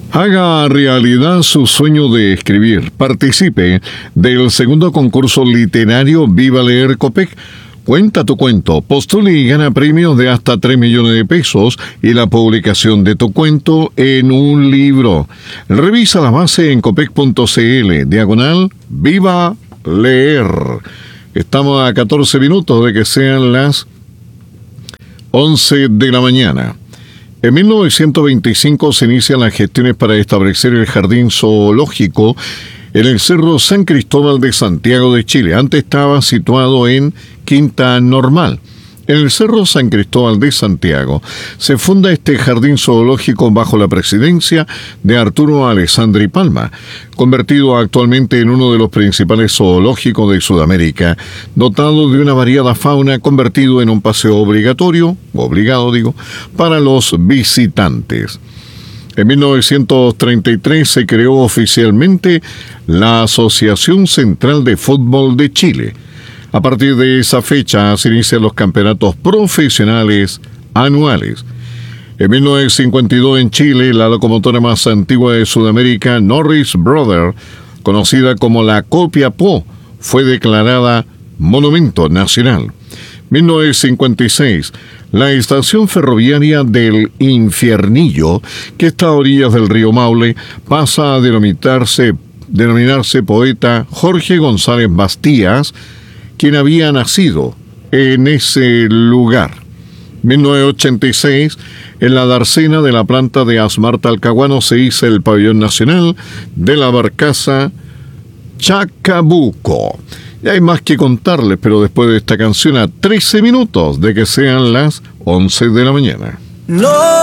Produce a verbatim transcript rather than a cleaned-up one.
Haga realidad su sueño de escribir. Participe del segundo concurso literario Viva Leer Copec. Cuenta tu cuento, postule y gana premios de hasta tres millones de pesos y la publicación de tu cuento en un libro. Revisa la base en copec punto cl, diagonal, Viva Leer. Estamos a catorce minutos de que sean las once de la mañana. En mil novecientos veinticinco se inician las gestiones para establecer el jardín zoológico en el Cerro San Cristóbal de Santiago de Chile. Antes estaba situado en Quinta Normal. En el Cerro San Cristóbal de Santiago se funda este jardín zoológico bajo la presidencia de Arturo Alessandri Palma, convertido actualmente en uno de los principales zoológicos de Sudamérica, dotado de una variada fauna, convertido en un paseo obligatorio, obligado digo, para los visitantes. En mil novecientos treinta y tres se creó oficialmente la Asociación Central de Fútbol de Chile. A partir de esa fecha se inician los campeonatos profesionales anuales. En mil novecientos cincuenta y dos en Chile, la locomotora más antigua de Sudamérica, Norris Brothers, conocida como la Copiapó, fue declarada Monumento Nacional. mil novecientos cincuenta y seis, la estación ferroviaria del Infiernillo, que está a orillas del río Maule, pasa a denominarse, denominarse Poeta Jorge González Bastías, quien había nacido en ese lugar. mil novecientos ochenta y seis, en la dársena de la planta de Asmar Talcahuano se hizo el pabellón nacional de la barcaza Chacabuco. Y hay más que contarles, pero después de esta canción, a trece minutos de que sean las once de la mañana. No.